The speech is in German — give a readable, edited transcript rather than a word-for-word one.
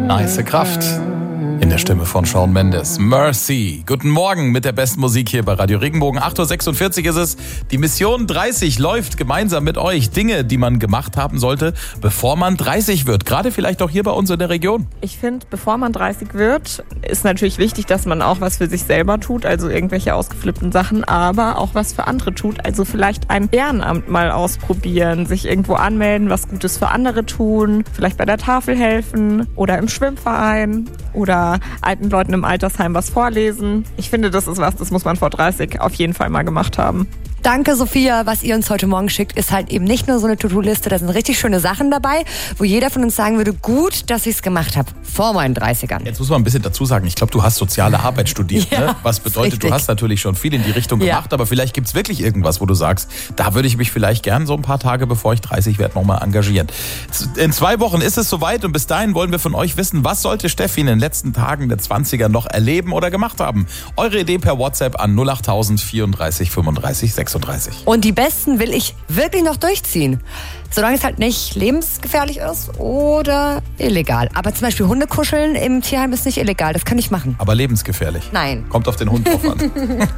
Nice Kraft. In der Stimme von Shawn Mendes. Mercy. Guten Morgen mit der besten Musik hier bei Radio Regenbogen. 8.46 Uhr ist es. Die Mission 30 läuft gemeinsam mit euch. Dinge, die man gemacht haben sollte, bevor man 30 wird. Gerade vielleicht auch hier bei uns in der Region. Ich finde, bevor man 30 wird, ist natürlich wichtig, dass man auch was für sich selber tut. Also irgendwelche ausgeflippten Sachen, aber auch was für andere tut. Also vielleicht ein Ehrenamt mal ausprobieren, sich irgendwo anmelden, was Gutes für andere tun. Vielleicht bei der Tafel helfen oder im Schwimmverein oder alten Leuten im Altersheim was vorlesen. Ich finde, das ist was, das muss man vor 30 auf jeden Fall mal gemacht haben. Danke, Sophia. Was ihr uns heute Morgen schickt, ist halt eben nicht nur so eine To-Do-Liste, da sind richtig schöne Sachen dabei, wo jeder von uns sagen würde, gut, dass ich es gemacht habe, vor meinen 30ern. Jetzt muss man ein bisschen dazu sagen, ich glaube, du hast soziale Arbeit studiert. Ja, ne? Was bedeutet, richtig. Du hast natürlich schon viel in die Richtung gemacht, aber vielleicht gibt es wirklich irgendwas, wo du sagst, da würde ich mich vielleicht gern so ein paar Tage, bevor ich 30 werde, nochmal engagieren. In 2 Wochen ist es soweit und bis dahin wollen wir von euch wissen, was sollte Steffi in den letzten Tagen der 20er noch erleben oder gemacht haben? Eure Idee per WhatsApp an 08000 34 35 36. Und die besten will ich wirklich noch durchziehen. Solange es halt nicht lebensgefährlich ist oder illegal. Aber zum Beispiel Hundekuscheln im Tierheim ist nicht illegal, das kann ich machen. Aber lebensgefährlich. Nein. Kommt auf den Hund drauf an.